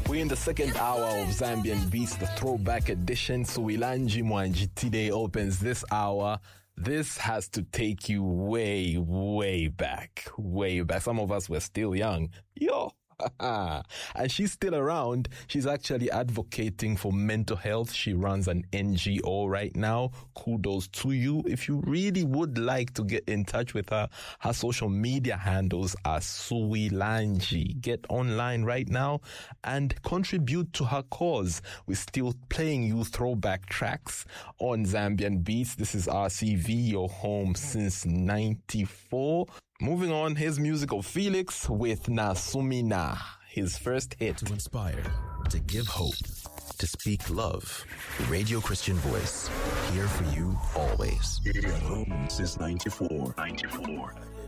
We're in the second hour of Zambian Beats, the throwback edition. Suwilanji Mwanjitide opens this hour. This has to take you way, way back. Way back. Some of us were still young. Yo! And she's still around. She's actually advocating for mental health. She runs an NGO right now. Kudos to you. If you really would like to get in touch with her, her social media handles are Suwilanji. Get online right now and contribute to her cause. We're still playing you throwback tracks on Zambian Beats. This is RCV, your home since 94. Moving on, here's music of Felix with Nasumina, his first hit. To inspire, to give hope, to speak love. Radio Christian Voice, here for you always. Your home since 94.